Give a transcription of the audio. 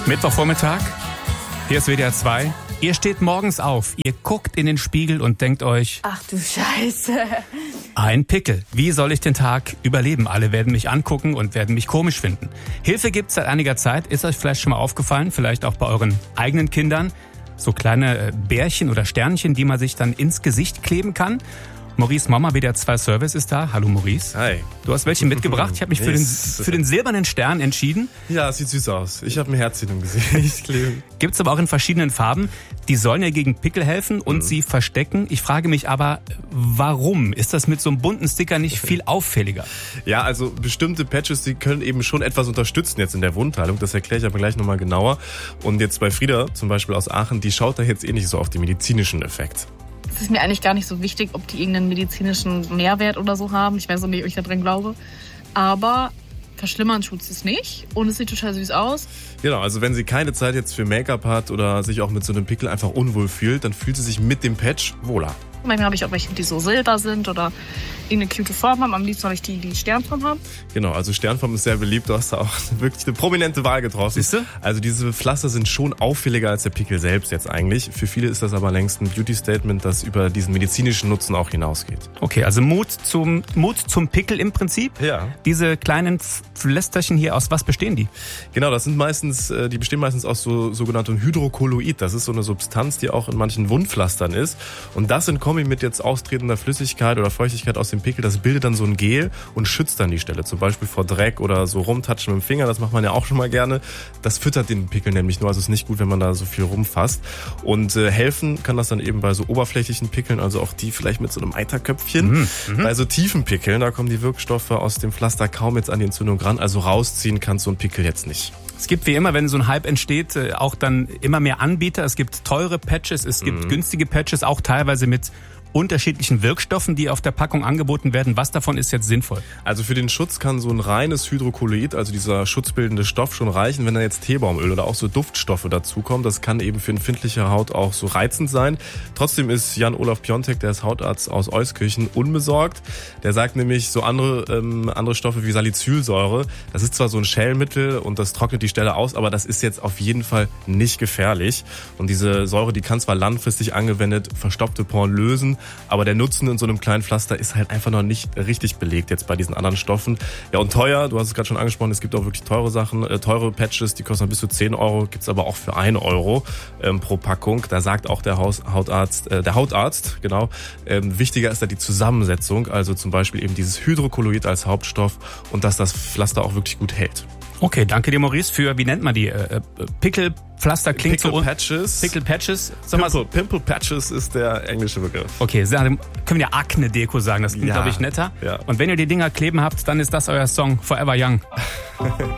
Mittwochvormittag, hier ist WDR 2. Ihr steht morgens auf, ihr guckt in den Spiegel und denkt euch: Ach du Scheiße. Ein Pickel. Wie soll ich den Tag überleben? Alle werden mich angucken und werden mich komisch finden. Hilfe gibt's seit einiger Zeit. Ist euch vielleicht schon mal aufgefallen, vielleicht auch bei euren eigenen Kindern, so kleine Bärchen oder Sternchen, die man sich dann ins Gesicht kleben kann? Maurice Mommer, WDR 2 Service ist da. Hallo Maurice. Hi. Du hast welche mitgebracht. Ich habe mich für den silbernen Stern entschieden. Ja, sieht süß aus. Ich habe ein Herzchen im Gesicht kleben. Gibt's aber auch in verschiedenen Farben. Die sollen ja gegen Pickel helfen und sie verstecken. Ich frage mich aber, warum? Ist das mit so einem bunten Sticker nicht viel auffälliger? Ja, also bestimmte Patches, die können eben schon etwas unterstützen jetzt in der Wundheilung. Das erkläre ich aber gleich nochmal genauer. Und jetzt bei Frieda, zum Beispiel aus Aachen, die schaut da jetzt nicht so auf den medizinischen Effekt. Es ist mir eigentlich gar nicht so wichtig, ob die irgendeinen medizinischen Mehrwert oder so haben. Ich weiß auch nicht, ob ich da dran glaube. Aber verschlimmern tut's es nicht. Und es sieht total süß aus. Genau, also wenn sie keine Zeit jetzt für Make-up hat oder sich auch mit so einem Pickel einfach unwohl fühlt, dann fühlt sie sich mit dem Patch wohler. Manchmal habe ich auch welche, die so silber sind oder irgendeine cute Form haben. Am liebsten habe ich die Sternform haben. Genau, also Sternform ist sehr beliebt. Du hast da auch wirklich eine prominente Wahl getroffen. Siehst du? Also diese Pflaster sind schon auffälliger als der Pickel selbst jetzt eigentlich. Für viele ist das aber längst ein Beauty-Statement, das über diesen medizinischen Nutzen auch hinausgeht. Okay, also Mut zum Pickel im Prinzip. Ja. Diese kleinen Pflästerchen hier, aus was bestehen die? Genau, die bestehen meistens aus sogenanntem Hydrokolloid. Das ist so eine Substanz, die auch in manchen Wundpflastern ist. Und das in Kombi mit jetzt austretender Flüssigkeit oder Feuchtigkeit aus dem Pickel, das bildet dann so ein Gel und schützt dann die Stelle. Zum Beispiel vor Dreck oder so rumtatschen mit dem Finger. Das macht man ja auch schon mal gerne. Das füttert den Pickel nämlich nur. Also es ist nicht gut, wenn man da so viel rumfasst. Und helfen kann das dann eben bei so oberflächlichen Pickeln, also auch die vielleicht mit so einem Eiterköpfchen. Bei so tiefen Pickeln, da kommen die Wirkstoffe aus dem Pflaster kaum jetzt an die Entzündung ran. Also rausziehen kann so ein Pickel jetzt nicht. Es gibt wie immer, wenn so ein Hype entsteht, auch dann immer mehr Anbieter. Es gibt teure Patches, es gibt günstige Patches, auch teilweise mit unterschiedlichen Wirkstoffen, die auf der Packung angeboten werden. Was davon ist jetzt sinnvoll? Also für den Schutz kann so ein reines Hydrokolloid, also dieser schutzbildende Stoff, schon reichen, wenn da jetzt Teebaumöl oder auch so Duftstoffe dazukommen. Das kann eben für empfindliche Haut auch so reizend sein. Trotzdem ist Jan-Olaf Piontek, der ist Hautarzt aus Euskirchen, unbesorgt. Der sagt nämlich, so andere Stoffe wie Salicylsäure, das ist zwar so ein Schälmittel und das trocknet die Stelle aus, aber das ist jetzt auf jeden Fall nicht gefährlich. Und diese Säure, die kann zwar langfristig angewendet verstopfte Poren lösen, aber der Nutzen in so einem kleinen Pflaster ist halt einfach noch nicht richtig belegt jetzt bei diesen anderen Stoffen. Ja, und teuer, du hast es gerade schon angesprochen, es gibt auch wirklich teure Sachen, teure Patches, die kosten bis zu 10 Euro, gibt's aber auch für 1 Euro pro Packung. Da sagt auch der Hautarzt, genau, wichtiger ist da die Zusammensetzung, also zum Beispiel eben dieses Hydrokolloid als Hauptstoff und dass das Pflaster auch wirklich gut hält. Okay, danke dir, Maurice, für, wie nennt man die? Pickelpflaster klingt Pickle so... Patches. Pickle Patches. Pimple Patches ist der englische Begriff. Okay, können wir ja Akne-Deko sagen, das klingt, glaube ich, netter. Ja. Und wenn ihr die Dinger kleben habt, dann ist das euer Song Forever Young.